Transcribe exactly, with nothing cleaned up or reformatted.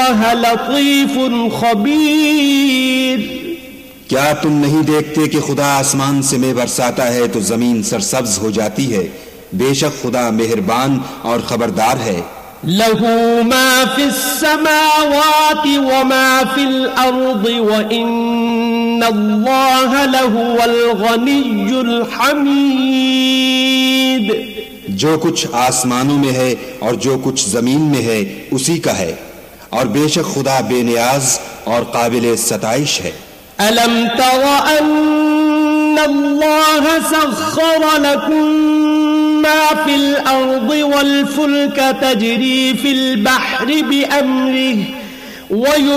इन्नल्लाह लतीफुन खबीर। क्या तुम नहीं देखते कि खुदा आसमान से में बरसाता है तो जमीन सरसब्ज हो जाती है? बेशक खुदा मेहरबान और खबरदार है। लहू मा फिस समावाति व मा फिल अर्दि व इन्नल्लाह लहुवल गनियुल हमीद। जो कुछ आसमानों में है और जो कुछ जमीन में है उसी का है, और बेशक खुदा बेनियाज और काबिल सताइश है। अलम तर अन्नल्लाह सख्खर लकुम मा फिल अर्दि वल फुल्क तजरी फिल बहरि बिअम्रिहि व